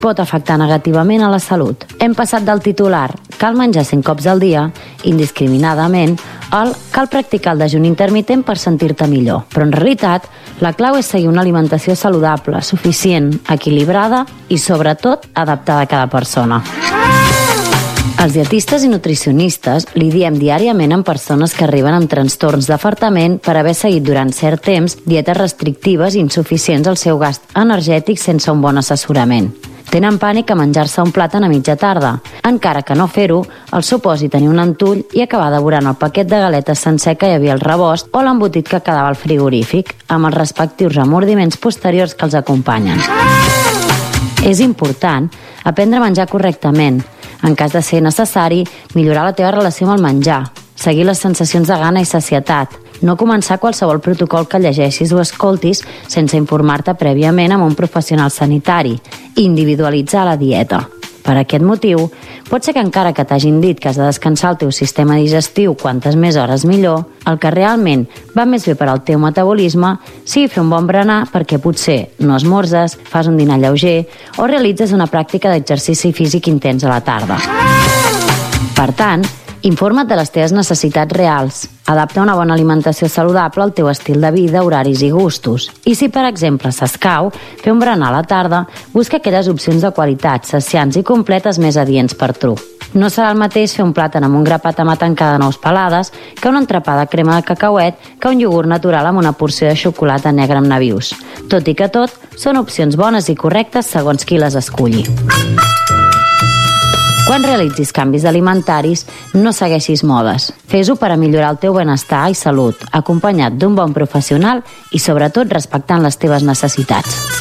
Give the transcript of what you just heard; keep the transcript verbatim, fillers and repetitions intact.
pot afectar negativament a la salut. Hem passat del titular cal menjar cent cops al dia, indiscriminadament, al cal practicar el dejuni intermitent per sentir-te millor. Però en realitat, la clau és seguir una alimentació saludable, suficient, equilibrada i, sobretot, adaptada a cada persona. Els dietistes i nutricionistes li diem diàriament en persones que arriben amb trastorns d'afartament per haver seguit durant cert temps dietes restrictives i insuficients al seu gast energètic sense un bon assessorament. Tenen pànic a menjar-se un plàtan a mitja tarda, encara que no fer-ho els suposi tenir un entull i acabar devorant el paquet de galetes sencer que hi havia al rebost o l'embotit que quedava al frigorífic, amb els respectius remordiments posteriors que els acompanyen. És important aprendre a menjar correctament. En cas de ser necessari, millorar la teva relació amb el menjar, seguir les sensacions de gana i sacietat, no començar qualsevol protocol que llegeixis o escoltis sense informar-te prèviament amb un professional sanitari, individualitzar la dieta. Per aquest motiu, pot ser que encara que t'hagin dit que has de descansar el teu sistema digestiu quantes més hores millor, el que realment va més bé per al teu metabolisme sigui fer un bon berenar perquè potser no esmorzes, fas un dinar lleuger o realitzes una pràctica d'exercici físic intens a la tarda. Per tant, informa't de les teves necessitats reals. Adapta una bona alimentació saludable al teu estil de vida, horaris i gustos. I si, per exemple, s'escau, fer un berenar a la tarda, busca aquelles opcions de qualitat, saciants i completes més adients per tu. No serà el mateix fer un plàtan amb un grapat amb tancada de nous pelades que un entrepà de crema de cacauet que un iogurt natural amb una porció de xocolata negra amb nabius. Tot i que tot, són opcions bones i correctes segons qui les esculli. Quan realitzis canvis alimentaris, no segueixis modes. Fes-ho per a millorar el teu benestar i salut, acompanyat d'un bon professional i, sobretot, respectant les teves necessitats.